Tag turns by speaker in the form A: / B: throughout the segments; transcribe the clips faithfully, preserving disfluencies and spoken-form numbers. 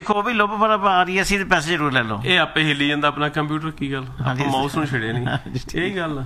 A: ਦੇਖੋ ਉਹ ਵੀ ਲੁੱਭ ਪਰ ਆ ਰਹੀ ਅਸੀਂ ਪੈਸੇ ਜ਼ਰੂਰ ਲੈ ਲਓ।
B: ਇਹ ਆਪੇ ਹਿੱਲੀ ਜਾਂਦਾ ਆਪਣਾ ਕੰਪਿਊਟਰ, ਕੀ ਗੱਲ ਆਪਾਂ ਮਾਊਸ ਨੂੰ ਛੇੜਿਆ ਨਹੀਂ, ਇਹ ਗੱਲ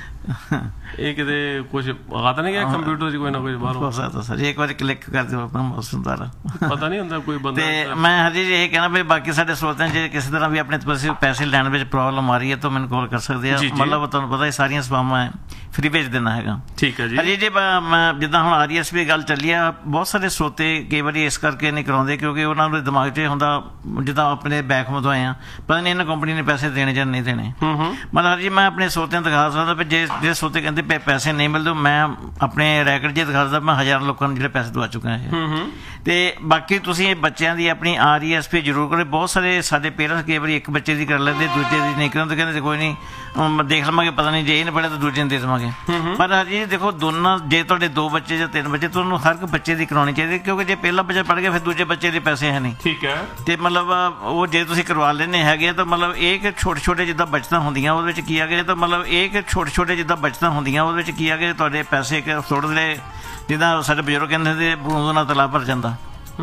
B: ਇਹ ਕਿਤੇ ਕੁਛ ਆ ਤਾਂ ਨਹੀਂ ਗਿਆ ਕੰਪਿਊਟਰ 'ਚ ਕੋਈ ਨਾ ਕੁਛ ਬਾਹਰੋਂ
A: ਹੋ ਸਕਦਾ ਸਰ, ਇੱਕ ਵਾਰੀ ਕਲਿੱਕ ਕਰ ਦਿਓ ਆਪਣਾ ਮਾਊਸ ਨੂੰ ਦੁਬਾਰਾ,
B: ਪਤਾ ਨਹੀਂ ਹੁੰਦਾ ਕੋਈ ਬੰਦਾ।
A: ਤੇ ਮੈਂ ਹਜੇ ਇਹ ਕਹਿਣਾ ਵੀ ਬਾਕੀ ਸਾਡੇ ਸਰੋਤਿਆਂ ਜੇ ਕਿਸੇ ਤਰ੍ਹਾਂ ਵੀ ਆਪਣੇ ਪਾਸੇ ਪੈਸੇ ਲੈਣ ਵਿੱਚ ਪ੍ਰੋਬਲਮ ਆ ਰਹੀ ਹੈ ਤਾਂ ਮੈਨੂੰ ਕਾਲ ਕਰ ਸਕਦੇ ਆ। ਮਤਲਬ ਤੁਹਾਨੂੰ ਪਤਾ ਇਹ ਸਾਰੀਆਂ ਸੇਵਾਵਾਂ ਫਰੀ ਭੇਜ ਦੇਣਾ ਹੈਗਾ।
B: ਠੀਕ ਹੈ ਜੀ।
A: ਹਜੇ ਜੇ ਮੈਂ ਜਿੱਦਾਂ ਹੁਣ ਆਰ ਐਸ ਪੀ ਗੱਲ ਚੱਲੀ ਆ, ਬਹੁਤ ਸਾਰੇ ਸਰੋਤੇ ਕਈ ਵਾਰੀ ਇਸ ਕਰਕੇ ਨਹੀਂ ਕਰਾਉਂਦੇ ਕਿਉਂਕਿ ਉਹਨਾਂ ਦੇ ਦਿਮਾਗ 'ਚ ਹੁੰਦਾ ਜਿੱਦਾਂ ਆਪਣੇ ਬੈਕ ਮਦੋਂ ਆਏ ਆ, ਪਤਾ ਨਹੀਂ ਇਹਨਾਂ ਕੰਪਨੀ ਨੇ ਪੈਸੇ ਦੇਣੇ ਜਾਂ ਨਹੀਂ ਦੇਣੇ। ਮਤਲਬ ਜੀ ਮੈਂ ਆਪਣੇ ਸਰੋਤਿਆਂ ਨੂੰ ਦਿਖਾ ਸਕਦਾ ਵੀ ਜੇ ਜੇ ਸਰੋਤੇ ਕਹਿੰਦੇ ਪੈਸੇ ਨਹੀਂ ਮਿਲਦੇ, ਮੈਂ ਆਪਣੇ ਰੈਕਡ 'ਚ ਦਿਖਾ ਸਕਦਾ ਮੈਂ ਹਜ਼ਾਰਾਂ ਲੋਕਾਂ ਨੂੰ ਜਿਹੜੇ ਪੈਸੇ ਦਵਾ ਚੁੱਕਾ ਹੈ। ਤੇ ਬਾਕੀ ਤੁਸੀਂ ਬੱਚਿਆਂ ਦੀ ਆਪਣੀ ਆਰ ਈ ਐਸ ਪੀ ਜ਼ਰੂਰ ਕਰੋ। ਬਹੁਤ ਸਾਰੇ ਸਾਡੇ ਪੇਰੈਂਟਸ ਕਈ ਵਾਰੀ ਇੱਕ ਬੱਚੇ ਦੀ ਕਰ ਲੈਂਦੇ, ਦੂਜੇ ਦੀ ਨਹੀਂ ਕਰਾਉਂਦੇ, ਕਹਿੰਦੇ ਕੋਈ ਨਹੀਂ ਦੇਖ ਲਵਾਂਗੇ, ਪਤਾ ਨਹੀਂ ਜੇ ਇਹ ਨਹੀਂ ਪੜ੍ਹਿਆ ਤਾਂ ਦੂਜੇ ਨੂੰ ਦੇ ਦੇਵਾਂਗੇ। ਪਰ ਹਜੇ ਦੇਖੋ ਦੋਨਾਂ, ਜੇ ਤੁਹਾਡੇ ਦੋ ਬੱਚੇ ਜਾਂ ਤਿੰਨ ਬੱਚੇ, ਤੁਹਾਨੂੰ ਹਰ ਇੱਕ ਬੱਚੇ ਦੀ ਕਰਾਉਣੀ ਚਾਹੀਦੀ ਕਿਉਂਕਿ ਜੇ ਪਹਿਲਾ ਬੱਚਾ ਪੜ੍ਹ ਗਿਆ ਫਿਰ ਦੂਜੇ ਬੱਚੇ ਦੇ ਪੈਸੇ ਹੈ ਨਹੀਂ।
B: ਠੀਕ ਹੈ। ਤੇ
A: ਮਤਲਬ ਉਹ ਜੇ ਤੁਸੀਂ ਕਰਵਾ ਲੈਂਦੇ ਹੈਗੇ ਤਾਂ ਮਤਲਬ ਇਹ ਕਿ ਛੋਟੇ ਛੋਟੇ ਜਿੱਦਾਂ ਬੱਚਤਾਂ ਹੁੰਦੀਆਂ ਉਹਦੇ ਵਿੱਚ ਕੀ ਆ ਗਏ, ਤਾਂ ਮਤਲਬ ਇਹ ਕਿ ਛੋਟੇ ਛੋਟੇ ਜਿੱਦਾਂ ਬੱਚਤਾਂ ਹੁੰਦੀਆਂ ਉਹਦੇ ਵਿੱਚ ਕੀ ਆ ਗਏ ਤੁਹਾਡੇ ਪੈਸੇ ਥੋੜ੍ਹੇ ਜਿਹੇ, ਜਿੱਦਾਂ ਸਾਡੇ ਬਜ਼ੁਰਗ ਕਹਿੰਦੇ ਹੁੰਦੇ ਬੂੰਦ ਨਾਲ ਤਲਾਬ ਭਰ ਜਾਂਦਾ।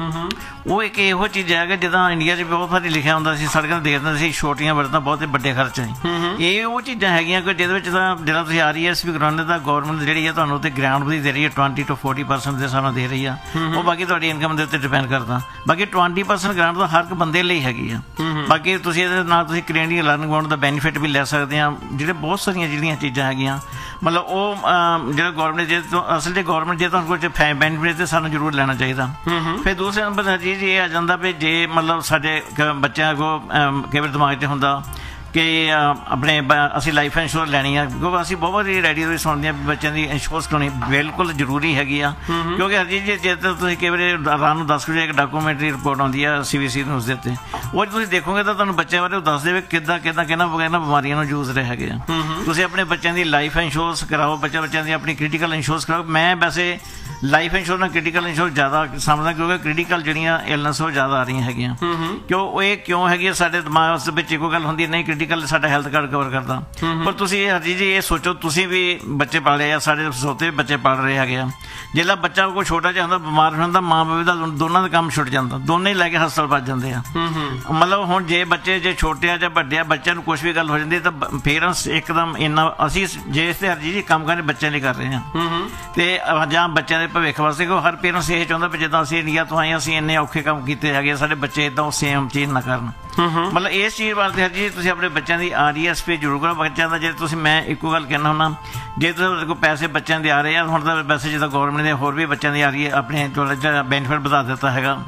A: ਉਹ ਇੱਕ ਇਹੋ ਚੀਜ਼ ਹੈ ਕਿ ਜਿੱਦਾਂ ਇੰਡੀਆ 'ਚ ਬਹੁਤ ਸਾਰੀ ਲਿਖਿਆ ਹੁੰਦਾ ਸੀ, ਸੜਕਾਂ 'ਤੇ ਦੇਖਦੇ ਸੀ ਛੋਟੀਆਂ ਬਰਤਾਂ ਬਹੁਤ ਵੱਡੇ ਖਰਚ ਹੈ। ਇਹ ਉਹ ਚੀਜ਼ਾਂ ਹੈਗੀਆਂ ਕਿ ਜਿਹਦੇ ਵਿੱਚ ਤਾਂ ਜਿਹੜਾ ਤੁਸੀਂ ਆਰ ਈ ਐਸ ਵੀ ਕਰਾਉਂਦੇ ਤਾਂ ਗੌਰਮੈਂਟ ਜਿਹੜੀ ਹੈ ਤੁਹਾਨੂੰ ਉੱਤੇ ਗ੍ਰਾਂਟ ਵੀ ਦੇ ਰਹੀ ਹੈ, ਟਵੈਂਟੀ ਤੋਂ ਫੋਰਟੀ ਪਰਸੈਂਟ ਦੇ ਹਿਸਾਬ ਨਾਲ ਦੇ ਰਹੀ ਆ। ਉਹ ਬਾਕੀ ਤੁਹਾਡੀ ਇਨਕਮ ਦੇ ਉੱਤੇ ਡਿਪੈਂਡ ਕਰਦਾ। ਬਾਕੀ ਟਵੈਂਟੀ ਪਰਸੈਂਟ ਗ੍ਰਾਂਟ ਤਾਂ ਹਰ ਇੱਕ ਬੰਦੇ ਲਈ ਹੈਗੀ ਆ। ਬਾਕੀ ਤੁਸੀਂ ਇਹਦੇ ਨਾਲ ਤੁਸੀਂ ਕੈਨੇਡੀਅਨ ਲਰਨਿੰਗ ਅਕਾਊਂਟ ਦਾ ਬੈਨੀਫਿਟ ਵੀ ਲੈ ਸਕਦੇ ਆ। ਜਿਹੜੇ ਬਹੁਤ ਸਾਰੀਆਂ ਜਿਹੜੀਆਂ ਚੀਜ਼ਾਂ ਹੈਗੀਆਂ ਮਤਲਬ ਉਹ ਜਿਹੜਾ ਗੌਰਮੈਂਟ ਜੇ ਅਸਲ 'ਚ ਗੌਰਮੈਂਟ ਜੇ ਤੁਹਾਨੂੰ ਕੁਝ ਬੈਨੀਫਿਟ ਤਾਂ ਸਾਨੂੰ ਜ਼ਰੂਰ ਲੈਣਾ ਚਾਹੀਦਾ। ਫਿਰ ਦੂਸਰੇ ਨੰਬਰ ਚੀਜ਼ ਇਹ ਆ ਜਾਂਦਾ ਵੀ ਜੇ ਮਤਲਬ ਸਾਡੇ ਬੱਚਿਆਂ ਕੋਲ ਕਈ ਵਾਰ ਦਿਮਾਗ 'ਚ ਹੁੰਦਾ ਕਿ ਆਪਣੇ ਅਸੀਂ ਲਾਈਫ ਇੰਸ਼ੋਰੈਂਸ ਲੈਣੀ ਆ, ਕਿਉਂਕਿ ਅਸੀਂ ਬਹੁਤ ਵਾਰੀ ਰੇਡੀਓ ਵੀ ਸੁਣਦੇ ਹਾਂ ਵੀ ਬੱਚਿਆਂ ਦੀ ਇੰਸ਼ੋਰੈਂਸ ਕਰਾਉਣੀ ਬਿਲਕੁਲ ਜ਼ਰੂਰੀ ਹੈਗੀ ਆ। ਕਿਉਂਕਿ ਹਰਜੀਤ ਜੀ ਜੇ ਤੁਸੀਂ ਕਈ ਵਾਰੀ ਰਾਤ ਨੂੰ ਦਸ ਵਜੇ ਇੱਕ ਡਾਕੂਮੈਂਟਰੀ ਰਿਪੋਰਟ ਆਉਂਦੀ ਆ ਸੀ ਬੀ ਸੀ ਨਿਊਜ਼ ਦੇ ਉੱਤੇ, ਉਹ ਤੁਸੀਂ ਦੇਖੋਗੇ ਤਾਂ ਤੁਹਾਨੂੰ ਬੱਚਿਆਂ ਬਾਰੇ ਉਹ ਦੱਸਦੇ ਵੀ ਕਿੱਦਾਂ ਕਿੱਦਾਂ ਕਿਹਨਾਂ ਵਗੈਰਾ ਬਿਮਾਰੀਆਂ ਨੂੰ ਜੂਝ ਰਹੇ ਹੈਗੇ ਆ। ਤੁਸੀਂ ਆਪਣੇ ਬੱਚਿਆਂ ਦੀ ਲਾਈਫ ਇੰਸ਼ੋਰੈਂਸ ਕਰਾਓ, ਬੱਚੇ ਬੱਚਿਆਂ ਦੀ ਆਪਣੀ ਕ੍ਰਿਟੀਕਲ ਇੰਸ਼ੋਰੈਂਸ ਕਰਾਓ। ਮੈਂ ਵੈਸੇ ਲਾਈਫ ਇੰਸ਼ੋਰੈਂਸ ਨਾਲ ਕ੍ਰਿਟੀਕਲ ਇੰਸ਼ੋਰੈਂਸ ਜ਼ਿਆਦਾ ਸਮਝਦਾ ਕਿਉਂਕਿ ਕ੍ਰਿਟੀਕਲ ਜਿਹੜੀਆਂ ਇਲਨੈਸ ਉਹ ਜ਼ਿਆਦਾ ਆ ਰਹੀਆਂ ਹੈਗੀਆਂ। ਕਿਉਂ ਇਹ ਕਿਉਂ ਹੈਗੀ ਸਾਡੇ ਦਿਮਾਗ ਵਿੱਚ ਇੱਕੋ ਗੱਲ ਹੁੰਦੀ ਨਹੀਂ ਕ੍ਰਿਟੀਕਲ ਸਾਡਾ ਹੈਲਥ ਕਾਰਡ ਕਵਰ ਕਰਦਾ। ਪਰ ਤੁਸੀਂ ਹਰਜੀਤ ਜੀ ਇਹ ਸੋਚੋ ਤੁਸੀਂ ਵੀ ਬੱਚੇ ਪਾਲੇ ਆ, ਸਾਡੇ ਸੋਤੇ ਬੱਚੇ ਪੜ੍ਹ ਰਹੇ ਹੈਗੇ ਆ। ਜਿਹੜਾ ਬੱਚਾ ਕੋਈ ਛੋਟਾ ਜਿਹਾ ਹੁੰਦਾ ਬਿਮਾਰ ਹੁੰਦਾ, ਮਾਂ ਬਾਪ ਦਾ ਦੋਨਾਂ ਦਾ ਕੰਮ ਛੁੱਟ ਜਾਂਦਾ, ਦੋਨੇ ਲੈ ਕੇ ਹਸਪਤਾਲ ਭੱਜ ਜਾਂਦੇ ਆ। ਮਤਲਬ ਹੁਣ ਜੇ ਬੱਚੇ ਜੇ ਛੋਟੇ ਆ ਜਾਂ ਵੱਡੇ ਆ, ਬੱਚਿਆਂ ਨੂੰ ਕੁਛ ਵੀ ਗੱਲ ਹੋ ਜਾਂਦੀ ਤਾਂ ਪੇਰੈਂਟਸ ਇੱਕਦਮ ਇੰਨਾ ਅਸੀਂ ਜੇ ਇਸ ਤੇ ਹਰਜੀਤ ਜੀ ਕੰਮ ਕਰਨੇ ਬੱਚਿਆਂ ਲਈ ਕਰ ਰਹੇ ਹਾਂ ਤੇ ਜਾਂ ਬੱਚਿਆਂ ਦੇ ਭਵਿੱਖ ਵਾਸਤੇ ਹਰ ਪੇਰੈਂਟਸ ਇਹ ਚਾਹੁੰਦਾ ਵੀ ਜਿੱਦਾਂ ਅਸੀਂ ਇੰਡੀਆ ਤੋਂ ਆਏ ਅਸੀਂ ਇੰਨੇ ਔਖੇ ਕੰਮ ਕੀਤੇ ਹੈਗੇ, ਸਾਡੇ ਬੱਚੇ ਇੱਦਾਂ ਉਹ ਸੇਮ ਚੀਜ਼ ਨਾ ਕਰਨ। ਮਤਲਬ ਇਸ ਚੀਜ਼ ਵਾਸਤੇ ਹਰਜੀਤ ਤੁਸੀਂ ਆਪਣੇ ਬੱਚਿਆਂ ਦੀ ਆਰ ਈ ਐਸ ਪੀ ਜ਼ਰੂਰ ਕਰੋ। ਬੱਚਿਆਂ ਦਾ ਜੇ ਤੁਸੀਂ ਮੈਂ ਇੱਕੋ ਗੱਲ ਕਹਿਣਾ ਹੁੰਦਾ, ਜੇ ਤੁਹਾਡੇ ਕੋਲ ਪੈਸੇ ਬੱਚਿਆਂ ਦੇ ਆ ਰਹੇ ਆ, ਹੁਣ ਤਾਂ ਵੈਸੇ ਜਿੱਦਾਂ ਗੌਰਮੈਂਟ ਨੇ ਹੋਰ ਵੀ ਬੱਚਿਆਂ ਦੀ ਆ ਰਹੀ ਹੈ ਆਪਣੇ ਬੈਨੀਫਿਟ ਵਧਾ ਦਿੱਤਾ ਹੈਗਾ।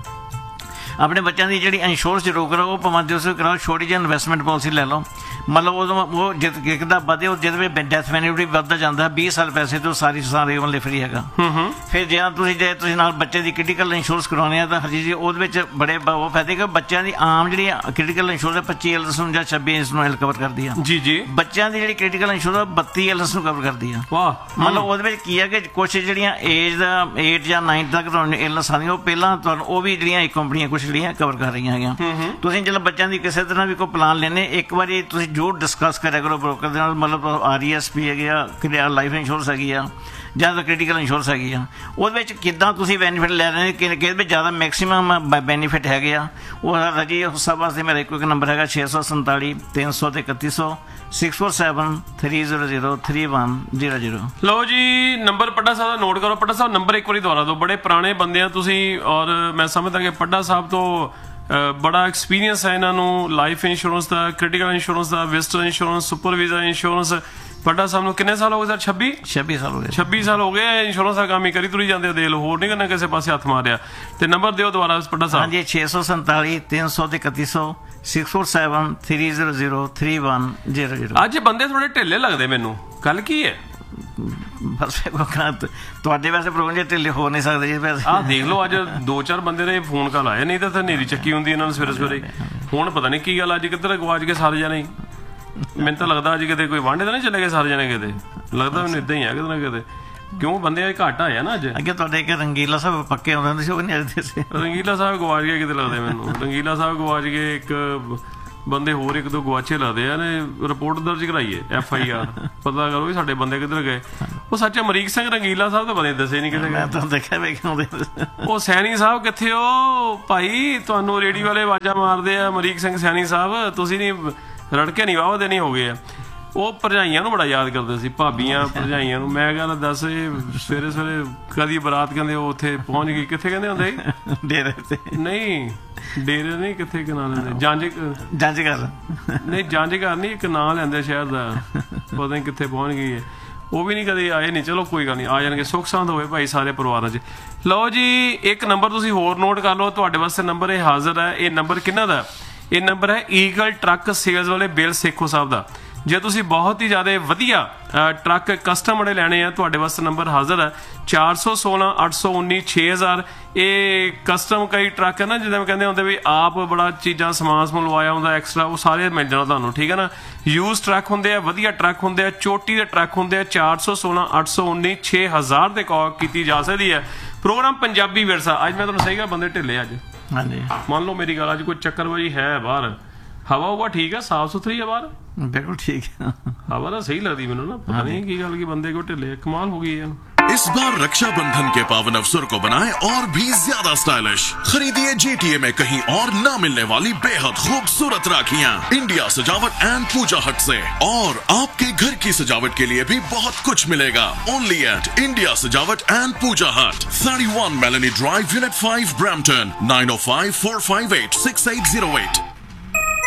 A: ਆਪਣੇ ਬੱਚਿਆਂ ਦੀ ਜਿਹੜੀ ਇੰਸ਼ੋਰੈਂਸ ਜ਼ਰੂਰ ਕਰੋ, ਉਹ ਭਾਵੇਂ ਤੁਸੀਂ ਕਰਾਓ ਛੋਟੀ ਜਿਹੀ ਇਨਵੈਸਟਮੈਂਟ ਪੋਲਿਸੀ ਲੈ ਲਓ। ਮਤਲਬ ਉਦੋਂ ਉਹ ਜਿੱਦ ਕਿੱਕਦਾ ਵਧੇ ਉਹ ਜਿਹਦੇ ਵਿੱਚ ਡੈਥ ਬੈਨੀਫਿਟ ਵੀ ਵੱਧਦਾ ਜਾਂਦਾ, ਵੀਹ ਸਾਲ ਪੈਸੇ ਤੋਂ ਸਾਰੀ ਸਾਰੀ ਉਮਰ ਲਈ ਫਰੀ ਹੈਗਾ। ਫਿਰ ਜੇ ਤੁਸੀਂ ਜੇ ਤੁਸੀਂ ਨਾਲ ਬੱਚੇ ਦੀ ਕ੍ਰਿਟੀਕਲ ਇੰਸ਼ੋਰੈਂਸ ਕਰਾਉਣੀ ਆ ਤਾਂ ਹਰਜੀਤ ਜੀ ਉਹਦੇ ਵਿੱਚ ਬੜੇ ਉਹ ਫਾਇਦੇ ਕਿ ਬੱਚਿਆਂ ਦੀ ਆਮ ਜਿਹੜੀ ਕ੍ਰਿਟੀਕਲ ਇੰਸ਼ੋਰੈਂਸ ਪੱਚੀ ਇਲਨੈਸ ਨੂੰ ਜਾਂ ਛੱਬੀ ਇਲਨੈਸ ਨੂੰ ਕਵਰ ਕਰਦੀ ਆ। ਜੀ ਜੀ ਬੱਚਿਆਂ ਦੀ ਜਿਹੜੀ ਕ੍ਰਿਟੀਕਲ ਇੰਸ਼ੋਰੈਂਸ ਬੱਤੀ ਇਲਨੈਸ ਨੂੰ ਕਵਰ ਕਰਦੀ ਆ। ਵਾਹ। ਮਤਲਬ ਉਹਦੇ ਵਿੱਚ ਕੀ ਹੈ ਕਿ ਕੁਛ ਜਿਹੜੀਆਂ ਏਜ ਦਾ ਏਟ ਜਾਂ ਨਾਈਨ ਤੱਕ ਤੁਹਾਨੂੰ ਇਲਨੈਸ ਆਉਂਦੀਆਂ ਉਹ ਪਹਿਲਾਂ ਤੁਹਾਨੂੰ ਉਹ ਵੀ ਜਿਹੜੀਆਂ ਇੱਕ ਕੰਪਨੀਆਂ ਕੁਛ ਜਿਹੜੀਆਂ ਕਵਰ ਕਰ ਰਹੀਆਂ ਹੈਗੀਆਂ। ਤੁਸੀਂ ਜਦੋਂ ਬੱਚਿਆਂ ਦੀ ਕਿਸੇ ਤਰ੍ਹਾਂ ਵੀ ਕੋਈ ਪਲਾਨ ਲੈਣੇ ਇੱਕ ਵਾਰੀ ਤੁਸੀਂ ਜ਼ਰੂਰ ਡਿਸਕਸ ਕਰਿਆ ਕਰੋ ਬ੍ਰੋਕਰ ਦੇ ਨਾਲ। ਮਤਲਬ ਆਰ ਈ ਐਸ ਪੀ ਹੈਗੀ ਆ, ਲਾਈਫ ਇੰਸ਼ੋਰੈਂਸ ਹੈਗੀ ਆ ਜਾਂ ਤਾਂ ਕ੍ਰਿਟੀਕਲ ਇੰਸ਼ੋਰੈਂਸ ਹੈਗੀ ਆ, ਉਹਦੇ ਵਿੱਚ ਕਿੱਦਾਂ ਤੁਸੀਂ ਬੈਨੀਫਿਟ ਲੈ ਰਹੇ ਕਿ ਕਿਹਦੇ ਵਿੱਚ ਜ਼ਿਆਦਾ ਮੈਕਸੀਮਮ ਬੈਨੀਫਿਟ ਹੈਗੇ ਆ। ਉਹ ਰਾਜੀ ਉਸ ਸਭ ਵਾਸਤੇ ਮੇਰਾ ਇੱਕੋ ਇੱਕ ਨੰਬਰ ਹੈਗਾ ਛੇ ਸੌ ਸੰਤਾਲੀ ਤਿੰਨ ਸੌ ਤੇ ਇਕੱਤੀ ਸੌ six four seven three zero zero three one zero zero.
B: ਲਓ ਜੀ ਨੰਬਰ ਪੱਡਾ ਸਾਹਿਬ ਦਾ ਨੋਟ ਕਰੋ। ਪੱਡਾ ਸਾਹਿਬ ਨੰਬਰ ਇੱਕ ਵਾਰੀ ਦੁਬਾਰਾ ਦਿਓ। ਬੜੇ ਪੁਰਾਣੇ ਬੰਦੇ ਆ ਤੁਸੀਂ ਔਰ ਮੈਂ ਸਮਝਦਾ ਕਿ ਪੱਡਾ ਸਾਹਿਬ ਤੋਂ ਬੜਾ ਐਕਸਪੀਰੀਅੰਸ ਹੈ ਇਹਨਾਂ ਨੂੰ ਲਾਈਫ ਇੰਸ਼ੋਰੈਂਸ ਦਾ, ਕ੍ਰਿਟੀਕਲ ਇੰਸ਼ੋਰੈਂਸ ਦਾ, visitor insurance, super visa insurance. Padda ਸਾਹਿਬ ਨੂੰ ਕਿੰਨੇ ਸਾਲ ਹੋ ਗਏ ਸਰ? ਛੱਬੀ
A: ਛੱਬੀ ਸਾਲ ਹੋ ਗਏ।
B: ਛੱਬੀ ਸਾਲ ਹੋ ਗਏ ਇੰਸ਼ੋਰੈਂਸ ਦਾ ਕੰਮ ਹੀ ਕਰੀ ਤੁਰੀ ਜਾਂਦੇ। ਦੇਖ ਲਓ ਹੋਰ ਨਹੀਂ ਕਰਨਾ ਕਿਸੇ ਪਾਸੇ ਹੱਥ ਮਾਰਿਆ। ਤੇ ਨੰਬਰ ਦਿਓ ਦੁਬਾਰਾ ਪੱਡਾ ਸਾਹਿਬ।
A: ਹਾਂਜੀ ਛੇ ਸੌ ਸੰਤਾਲੀ ਤਿੰਨ ਸੌ ਤੇ ਇਕੱਤੀ ਸੌ six four seven three zero zero three one zero zero.
B: ਅੱਜ ਬੰਦੇ ਥੋੜੇ ਢਿੱਲੇ ਲੱਗਦੇ ਮੈਨੂੰ, ਗੱਲ ਕੀ ਹੈ?
A: ਬਸ ਤੁਹਾਡੇ ਵੈਸੇ ਪ੍ਰੋਗਰਾਮ ਜੇ ਢਿੱਲੇ ਹੋ ਨਹੀਂ ਸਕਦੇ ਜੀ। ਵੈਸੇ
B: ਆਹ ਦੇਖ ਲਓ ਅੱਜ ਦੋ ਚਾਰ ਬੰਦੇ ਦੇ ਫੋਨ ਕਾਲ ਆਏ, ਨਹੀਂ ਤਾਂ ਹਨੇਰੀ ਚੱਕੀ ਹੁੰਦੀ ਇਹਨਾਂ ਨੂੰ ਸਵੇਰੇ ਸਵੇਰੇ। ਹੁਣ ਪਤਾ ਨਹੀਂ ਕੀ ਗੱਲ ਅੱਜ ਕਿੱਧਰ ਗਵਾਚ ਕੇ ਸਾਰੇ ਜਾਣੇ। ਮੈਨੂੰ ਤਾਂ ਲੱਗਦਾ ਅੱਜ ਕਿਤੇ ਕੋਈ ਵਾਂਢੇ ਤਾਂ ਨਹੀਂ ਚਲੇ ਗਏ ਸਾਰੇ ਜਾਣੇ ਕਿਤੇ, ਲੱਗਦਾ ਮੈਨੂੰ ਏਦਾਂ ਹੀ ਆ ਕਿਤੇ ਨਾ ਕਿਤੇ। ਕਿਉਂ ਬੰਦੇ ਘੱਟ ਆਏ ਆ ਨਾ ਅੱਜ। ਅੱਗੇ ਤੁਹਾਡੇ ਇੱਕ ਰੰਗੀਲਾ ਸਾਹਿਬ ਪੱਕੇ ਆਉਂਦੇ ਹੁੰਦੇ ਸੀ, ਉਹ ਨਹੀਂ ਆਏ ਸੀ। ਰੰਗੀਲਾ ਸਾਹਿਬ ਗਵਾਚ ਗਏ ਕਿਤੇ ਲੱਗਦੇ ਮੈਨੂੰ। ਰੰਗੀਲਾ ਸਾਹਿਬ ਗਵਾਚ ਗਏ, ਇੱਕ ਬੰਦੇ ਹੋਰ ਇੱਕ ਦੋ ਗਵਾਚੇ ਲੱਗਦੇ ਆ ਨੇ। ਰਿਪੋਰਟ ਦਰਜ ਕਰਾਈਏ ਐਫ ਆਈ ਆਰ, ਪਤਾ ਕਰੋ ਵੀ ਸਾਡੇ ਬੰਦੇ ਕਿੱਧਰ ਗਏ। ਉਹ ਸੱਚ ਅਮਰੀਕ ਸਿੰਘ ਰੰਗੀਲਾ ਸਾਹਿਬ ਤਾਂ ਬਣੇ ਦੱਸੇ ਨਹੀਂ ਕਿਤੇ
A: ਮੈਂ ਤਾਂ ਦੇਖਿਆ ਵੇਖਿਆ ਉਹਦੇ
B: ਉਹ ਸੈਣੀ ਸਾਹਿਬ ਕਿੱਥੇ ਹੋ ਭਾਈ? ਤੁਹਾਨੂੰ ਰੇਡੀ ਵਾਲੇ ਆਵਾਜ਼ਾਂ ਮਾਰਦੇ ਆ ਅਮਰੀਕ ਸਿੰਘ ਸੈਣੀ ਸਾਹਿਬ, ਤੁਸੀਂ ਨਹੀਂ ਰੜਕੇ ਨਹੀਂ ਵਾਹਵਾ ਦੇਣੀ ਹੋ ਗਏ ਆ। ਉਹ ਭਰਜਾਈਆਂ ਨੂੰ ਬੜਾ ਯਾਦ ਕਰਦੇ ਸੀ, ਭਾਬੀਆਂ ਭਰਜਾਈਆਂ ਨੂੰ। ਮੈਂ ਕਹਿੰਦਾ ਦੱਸ ਇਹ ਸਵੇਰੇ ਸਵੇਰੇ ਕਦੀ ਬਰਾਤ ਕਹਿੰਦੇ ਉਹ ਉੱਥੇ ਪਹੁੰਚ ਗਈ, ਕਿੱਥੇ ਕਹਿੰਦੇ ਹੁੰਦੇ
A: ਡੇਰੇ ਤੇ? ਨਹੀਂ
B: ਡੇਰੇ ਨਹੀਂ, ਕਿੱਥੇ ਕਿ ਨਾਂ ਲੈਂਦੇ ਜੰਜ
A: ਜੰਜ ਘਰ
B: ਨਹੀਂ, ਜੰਜ ਘਰ ਨਹੀਂ, ਇੱਕ ਨਾਂ ਲੈਂਦੇ ਸ਼ਹਿਰ ਦਾ, ਪਤਾ ਨਹੀਂ ਕਿੱਥੇ ਪਹੁੰਚ ਗਈ ਹੈ। ਉਹ ਵੀ ਨਹੀਂ ਕਦੇ ਆਏ ਨਹੀਂ। ਚਲੋ ਕੋਈ ਗੱਲ ਨਹੀਂ, ਆ ਜਾਣਗੇ। ਸੁੱਖ ਸਾਂਦ ਹੋਵੇ ਭਾਈ ਸਾਰੇ ਪਰਿਵਾਰਾਂ 'ਚ। ਲਓ ਜੀ ਇੱਕ ਨੰਬਰ ਤੁਸੀਂ ਹੋਰ ਨੋਟ ਕਰ ਲਓ, ਤੁਹਾਡੇ ਵਾਸਤੇ ਨੰਬਰ ਇਹ ਹਾਜ਼ਰ ਹੈ। ਇਹ ਨੰਬਰ ਕਿਹਨਾਂ ਦਾ? ਇਹ ਨੰਬਰ ਹੈ ਈਗਲ ਟਰੱਕ ਸੇਲਸ ਵਾਲੇ ਬਿਲ ਸੇਖੋ ਸਾਹਿਬ ਦਾ। ਜੇ ਤੁਸੀਂ ਬਹੁਤ ਹੀ ਜ਼ਿਆਦਾ ਵਧੀਆ ਟਰੱਕ ਕਸਟਮ ਵਾਲੇ ਲੈਣੇ ਆ, ਤੁਹਾਡੇ ਵਾਸਤੇ ਨੰਬਰ ਹਾਜ਼ਰ ਹੈ ਚਾਰ ਸੌ ਸੋਲਾਂ ਅੱਠ ਸੌ ਉੱਨੀ ਛੇ ਹਜ਼ਾਰ। ਇਹ ਕਸਟਮ ਕਈ ਟਰੱਕ ਹੈ ਨਾ, ਜਿੱਦਾਂ ਕਹਿੰਦੇ ਹੁੰਦੇ ਵੀ ਆਪ ਬੜਾ ਚੀਜ਼ਾਂ ਸਮਾਨ ਸਮੂਨ ਲਵਾਇਆ ਹੁੰਦਾ ਐਕਸਟਰਾ, ਉਹ ਸਾਰੇ ਮਿਲ ਜਾਣਾ ਤੁਹਾਨੂੰ, ਠੀਕ ਹੈ ਨਾ। ਯੂਜ਼ ਟਰੱਕ ਹੁੰਦੇ ਆ, ਵਧੀਆ ਟਰੱਕ ਹੁੰਦੇ ਆ, ਚੋਟੀ ਦੇ ਟਰੱਕ ਹੁੰਦੇ ਆ। ਚਾਰ ਸੌ ਸੋਲਾਂ ਅੱਠ ਸੌ ਉੱਨੀ ਛੇ ਹਜ਼ਾਰ ਤੇ ਕਾਲ ਕੀਤੀ ਜਾ ਸਕਦੀ ਹੈ। ਪ੍ਰੋਗਰਾਮ ਪੰਜਾਬੀ ਵਿਰਸਾ। ਅੱਜ ਮੈਂ ਤੁਹਾਨੂੰ ਸਹੀ ਗੱਲ, ਬੰਦੇ ਢਿੱਲੇ ਅੱਜ। ਹਾਂਜੀ ਮੰਨ ਲਓ ਮੇਰੀ ਗੱਲ, ਅੱਜ ਕੋਈ ਚੱਕਰਬਾਜੀ ਹੈ ਬਾਹਰ, ਹਵਾ ਹੁਵਾ ਠੀਕ ਹੈ, ਸਾਫ ਸੁਥਰੀ ਹੈ ਬਾਹਰ,
A: ਬਿਲकुल ठीक है।
B: हवा तो सही लगती मैनू ना, पता नहीं की गल की बंदे को ढिले कमाल हो गई है।
C: इस बार रक्षाबंधन के पावन अवसर को बनाएं और भी ज्यादा स्टाइलिश। खरीदिए जेटीए में कहीं और न मिलने वाली बेहद खूबसूरत राखियां इंडिया सजावट एंड पूजा हट से। और आपके घर की सजावट के लिए भी बहुत कुछ मिलेगा ओनली एट इंडिया सजावट एंड पूजा हट, thirty one Meloni drive, unit five, Brampton, nine ओ five four five eight six eight zero eight.